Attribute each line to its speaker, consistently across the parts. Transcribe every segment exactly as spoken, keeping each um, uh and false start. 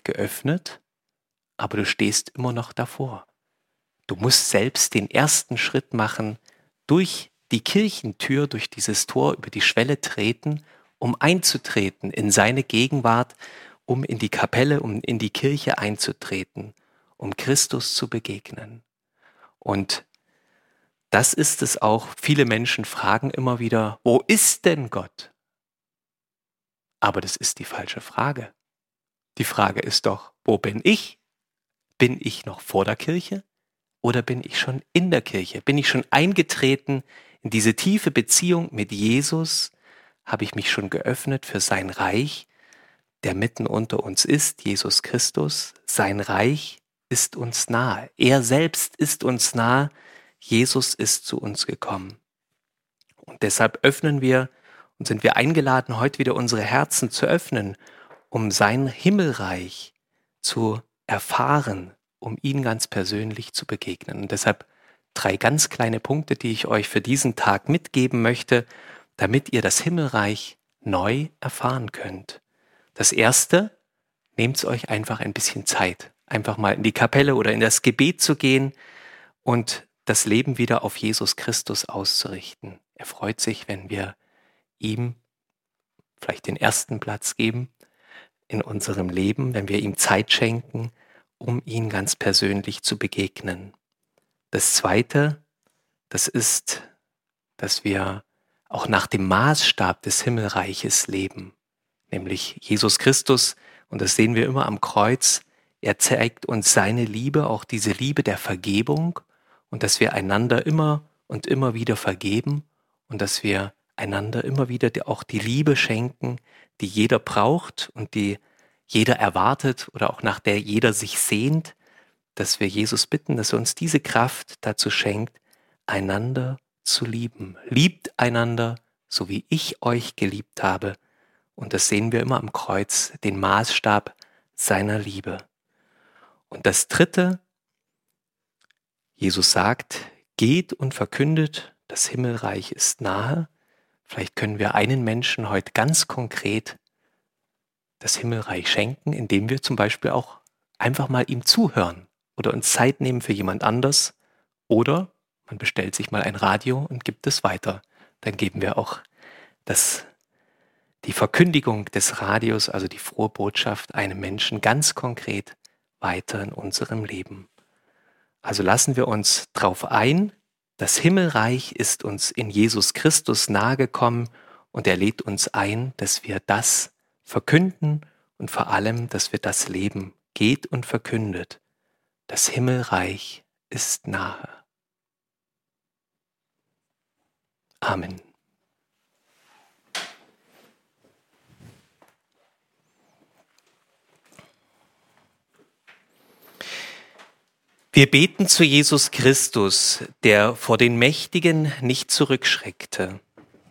Speaker 1: geöffnet, aber du stehst immer noch davor. Du musst selbst den ersten Schritt machen, durch die Kirchentür, durch dieses Tor über die Schwelle treten, um einzutreten in seine Gegenwart, um in die Kapelle, um in die Kirche einzutreten, um Christus zu begegnen. Und das ist es auch. Viele Menschen fragen immer wieder, wo ist denn Gott? Aber das ist die falsche Frage. Die Frage ist doch, wo bin ich? Bin ich noch vor der Kirche oder bin ich schon in der Kirche? Bin ich schon eingetreten in diese tiefe Beziehung mit Jesus? Habe ich mich schon geöffnet für sein Reich, der mitten unter uns ist, Jesus Christus? Sein Reich ist uns nahe. Er selbst ist uns nahe. Jesus ist zu uns gekommen. Und deshalb öffnen wir und sind wir eingeladen, heute wieder unsere Herzen zu öffnen, um sein Himmelreich zu erfahren, um ihn ganz persönlich zu begegnen. Und deshalb drei ganz kleine Punkte, die ich euch für diesen Tag mitgeben möchte, damit ihr das Himmelreich neu erfahren könnt. Das erste, nehmt euch einfach ein bisschen Zeit, einfach mal in die Kapelle oder in das Gebet zu gehen und das Leben wieder auf Jesus Christus auszurichten. Er freut sich, wenn wir ihm vielleicht den ersten Platz geben in unserem Leben, wenn wir ihm Zeit schenken, um ihn ganz persönlich zu begegnen. Das Zweite, das ist, dass wir auch nach dem Maßstab des Himmelreiches leben, nämlich Jesus Christus, und das sehen wir immer am Kreuz. Er zeigt uns seine Liebe, auch diese Liebe der Vergebung, und dass wir einander immer und immer wieder vergeben und dass wir einander immer wieder auch die Liebe schenken, die jeder braucht und die jeder erwartet oder auch nach der jeder sich sehnt, dass wir Jesus bitten, dass er uns diese Kraft dazu schenkt, einander zu lieben. Liebt einander, so wie ich euch geliebt habe. Und das sehen wir immer am Kreuz, den Maßstab seiner Liebe. Und das Dritte, Jesus sagt, geht und verkündet, das Himmelreich ist nahe. Vielleicht können wir einen Menschen heute ganz konkret das Himmelreich schenken, indem wir zum Beispiel auch einfach mal ihm zuhören oder uns Zeit nehmen für jemand anders. Oder man bestellt sich mal ein Radio und gibt es weiter. Dann geben wir auch das, die Verkündigung des Radios, also die frohe Botschaft, einem Menschen ganz konkret weiter in unserem Leben. Also lassen wir uns drauf ein, das Himmelreich ist uns in Jesus Christus nahegekommen und er lädt uns ein, dass wir das verkünden und vor allem, dass wir das leben. Geht und verkündet. Das Himmelreich ist nahe. Amen. Wir beten zu Jesus Christus, der vor den Mächtigen nicht zurückschreckte.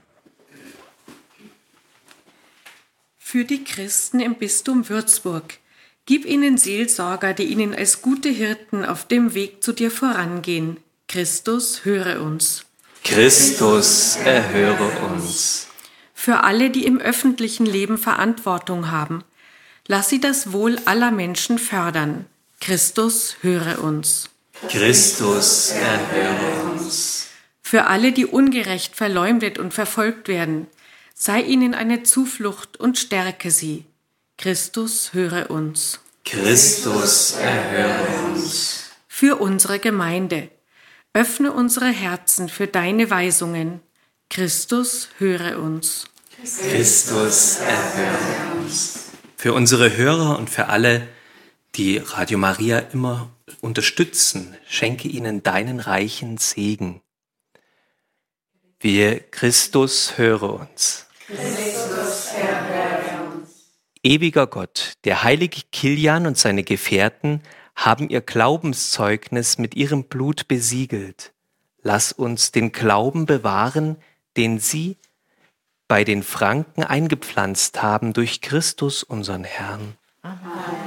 Speaker 2: Für die Christen im Bistum Würzburg, gib ihnen Seelsorger, die ihnen als gute Hirten auf dem Weg zu dir vorangehen. Christus, höre uns.
Speaker 1: Christus, erhöre uns.
Speaker 2: Für alle, die im öffentlichen Leben Verantwortung haben, lass sie das Wohl aller Menschen fördern. Christus, höre uns.
Speaker 1: Christus, erhöre uns.
Speaker 2: Für alle, die ungerecht verleumdet und verfolgt werden, sei ihnen eine Zuflucht und stärke sie. Christus, höre uns.
Speaker 1: Christus, erhöre uns.
Speaker 2: Für unsere Gemeinde, öffne unsere Herzen für deine Weisungen. Christus, höre uns.
Speaker 1: Christus, erhöre uns. Für unsere Hörer und für alle, die Radio Maria immer unterstützen, schenke ihnen deinen reichen Segen. Wir, Christus, höre uns.
Speaker 3: Christus, erhöre uns.
Speaker 1: Ewiger Gott, der heilige Kilian und seine Gefährten haben ihr Glaubenszeugnis mit ihrem Blut besiegelt. Lass uns den Glauben bewahren, den sie bei den Franken eingepflanzt haben durch Christus, unseren Herrn.
Speaker 3: Amen.